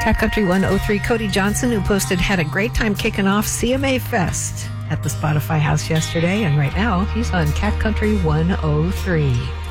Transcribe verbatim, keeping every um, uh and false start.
Cat Country one oh three, Cody Johnson, who posted, had a great time kicking off C M A Fest at the Spotify house yesterday. And right now, he's on Cat Country one oh three.